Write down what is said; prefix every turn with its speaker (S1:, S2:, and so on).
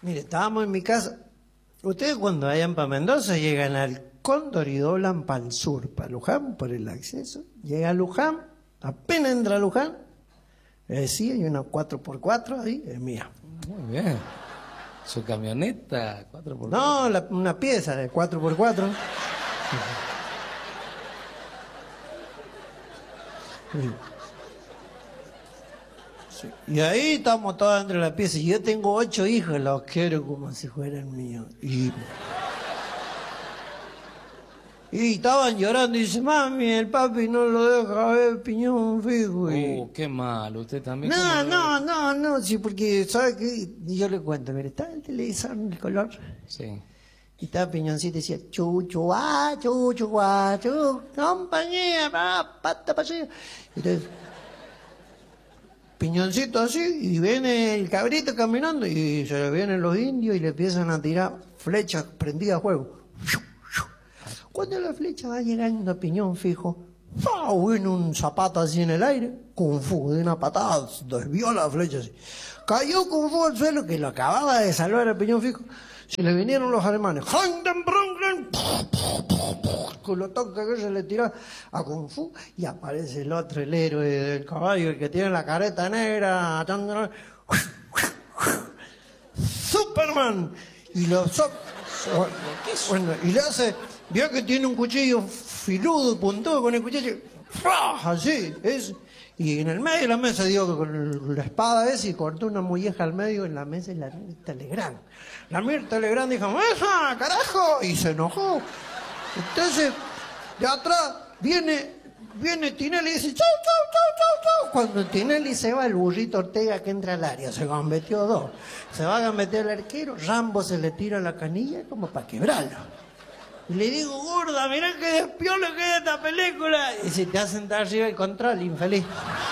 S1: Mire, estábamos en mi casa. Ustedes cuando vayan para Mendoza llegan al Cóndor y doblan para el sur, para Luján, por el acceso. Llega a Luján, apenas entra a Luján, sí, hay una 4x4 ahí, es mía.
S2: Muy bien. ¿Su camioneta 4x4?
S1: No, una pieza de 4x4. Sí. Y ahí estamos todos entre la pieza. Y yo tengo 8 hijos, los quiero como si fueran míos. Y estaban llorando y dice, mami, el papi no lo deja ver Piñón Fijo.
S2: Qué mal, usted también.
S1: No, sí, porque, ¿sabe qué? Y yo le cuento, mire, está el televisor en el color.
S2: Sí.
S1: Y estaba Piñoncito y decía, chuchu, compañía, pata para allá. Entonces, Piñoncito así, y viene el cabrito caminando, y se le vienen los indios y le empiezan a tirar flechas prendidas a fuego. Cuando la flecha va llegando a Piñón Fijo, viene un zapato así en el aire, Kung Fu, de una patada, desvió la flecha así. Cayó Kung Fu al suelo, que lo acababa de salvar a Piñón Fijo. Se le vinieron los alemanes. Con los toques que se le tiró a Kung Fu, y aparece el otro, el héroe del caballo, el que tiene la careta negra. Superman. Y bueno, y le hace, vio que tiene un cuchillo filudo, puntudo con el cuchillo. Así, es. Y en el medio de la mesa dio con la espada esa y cortó una molleja al medio en la mesa de la Mirta Legrand. La Mirta Legrand dijo, ¡esa, carajo! Y se enojó. Entonces, de atrás viene Tinelli y dice, ¡chau, chau, chau, chau, chau! Cuando Tinelli se va, el burrito Ortega que entra al área, se gambeteó 2. Se va a gambetear el arquero, Rambo se le tira la canilla como para quebrarlo. Y le digo, gorda, mirá que despiole que es esta película. Y se te hacen dar arriba el control, infeliz.